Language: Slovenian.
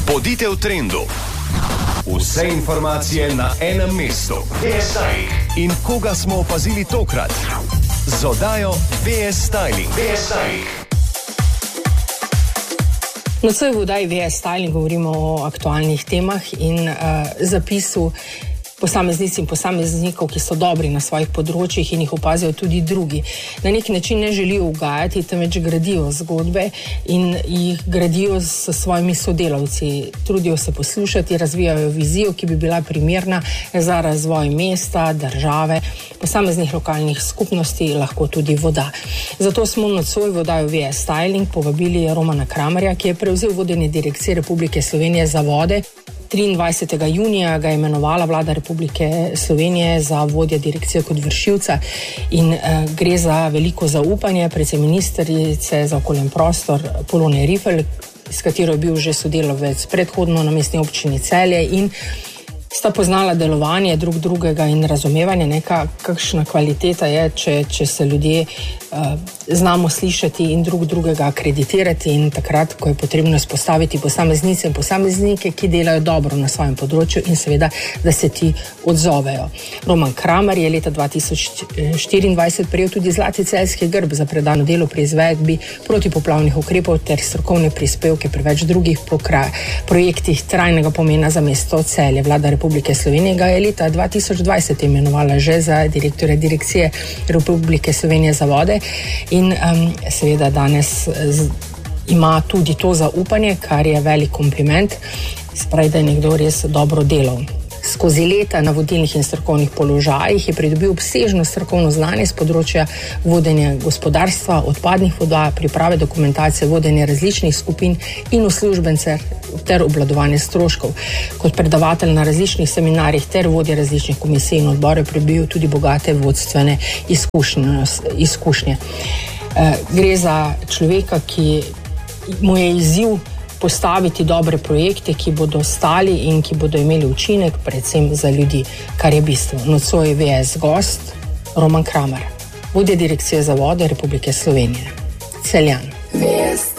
Bodite v trendu. Vse informacije na enem mestu. VS-Styling. In koga smo opazili tokrat? Z oddajo VS-Styling. Nocoj v oddaji VS-Styling govorimo o aktualnih temah in zapisu posameznic in posameznikov, ki so dobri na svojih področjih in jih opazijo tudi drugi. Na nek način ne želijo ugajati, temveč gradijo zgodbe in jih gradijo s svojimi sodelavci. Trudijo se poslušati, razvijajo vizijo, ki bi bila primerna za razvoj mesta, države, posameznih lokalnih skupnosti, lahko tudi voda. Zato smo nocoj v oddaji VS-Styling povabili Romana Kramarja, ki je prevzel vodenje Direkcije Republike Slovenije za vode. 23. junija ga je imenovala vlada Republike Slovenije za vodja direkcije kot vršilca in gre za veliko zaupanje, predvsem ministrice za okolje in prostor Polonije Rifelj, s katero je bil že sodelavec predhodno na mestni občini Celje in sta poznala delovanje drug drugega in razumevanje, kakšna kvaliteta je, če se ljudje znamo slišati in drug drugega akreditirati in takrat, ko je potrebno izpostaviti posameznice in posameznike, ki delajo dobro na svojem področju in seveda, da se ti odzovejo. Roman Kramar je leta 2024 prejel tudi zlati celjski grb za predano delo pri izvedbi protipoplavnih ukrepov ter strokovne prispevke pri več drugih projektih trajnega pomena za mesto Celje. Vlada Republike Slovenije ga je leta 2020 imenovala že za direktorja Direkcije Republike Slovenije za vode in seveda danes ima tudi to zaupanje, kar je velik kompliment, spravi, da je nekdo res dobro delal. Skozi leta na vodilnih in strokovnih položajih je pridobil obsežno strokovno znanje z področja vodenja gospodarstva, odpadnih voda, priprave dokumentacije, vodenja različnih skupin in uslužbence ter obvladovanje stroškov. Kot predavatelj na različnih seminarjih ter vodja različnih komisij in odborov pridobil tudi bogate vodstvene izkušnje. Gre za človeka, ki mu je izziv postaviti dobre projekte, ki bodo stali in ki bodo imeli učinek predvsem za ljudi, kar je bistvo. Nocoj je VS gost Roman Kramar, vodja Direkcije za vode Republike Slovenije. Celjan.